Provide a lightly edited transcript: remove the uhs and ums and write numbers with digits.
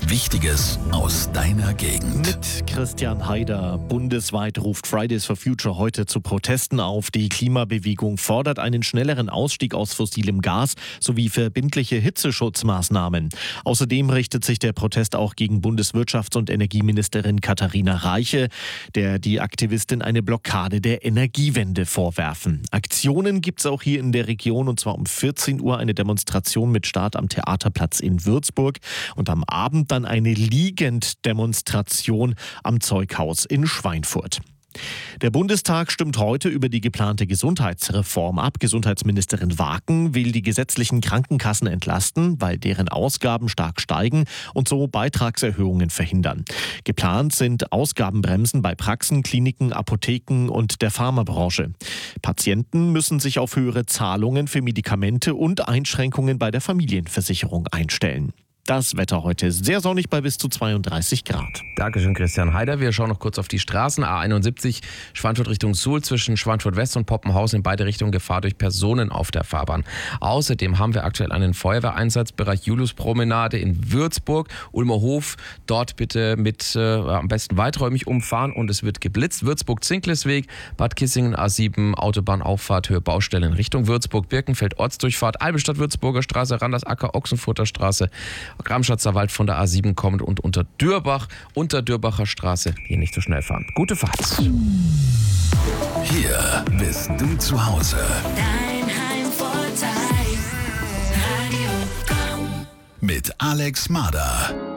Wichtiges aus deiner Gegend. Mit Christian Haider. Bundesweit ruft Fridays for Future heute zu Protesten auf. Die Klimabewegung fordert einen schnelleren Ausstieg aus fossilem Gas sowie verbindliche Hitzeschutzmaßnahmen. Außerdem richtet sich der Protest auch gegen Bundeswirtschafts- und Energieministerin Katharina Reiche, der die Aktivistin eine Blockade der Energiewende vorwerfen. Aktionen gibt es auch hier in der Region, und zwar um 14 Uhr eine Demonstration mit Start am Theaterplatz in Würzburg und am Abend dann eine Liegenddemonstration am Zeughaus in Schweinfurt. Der Bundestag stimmt heute über die geplante Gesundheitsreform ab. Gesundheitsministerin Waken will die gesetzlichen Krankenkassen entlasten, weil deren Ausgaben stark steigen und so Beitragserhöhungen verhindern. Geplant sind Ausgabenbremsen bei Praxen, Kliniken, Apotheken und der Pharmabranche. Patienten müssen sich auf höhere Zahlungen für Medikamente und Einschränkungen bei der Familienversicherung einstellen. Das Wetter heute sehr sonnig bei bis zu 32 Grad. Dankeschön, Christian Haider. Wir schauen noch kurz auf die Straßen. A71 Schweinfurt Richtung Suhl zwischen Schweinfurt West und Poppenhausen in beide Richtungen Gefahr durch Personen auf der Fahrbahn. Außerdem haben wir aktuell einen Feuerwehreinsatz, Bereich Juliuspromenade in Würzburg. Ulmer Hof, dort bitte mit am besten weiträumig umfahren und es wird geblitzt. Würzburg-Zinklesweg, Bad Kissingen A7, Autobahnauffahrt, Höhe Baustellen Richtung Würzburg, Birkenfeld, Ortsdurchfahrt, Albstadt-Würzburger Straße, Randersacker, Ochsenfurter Straße, Gramschatzer Wald von der A7 kommend und unter Dürbacher Straße hier nicht so schnell fahren. Gute Fahrt. Hier bist du zu Hause. Dein Heimvorteil. Radio Komm. Mit Alex Mader.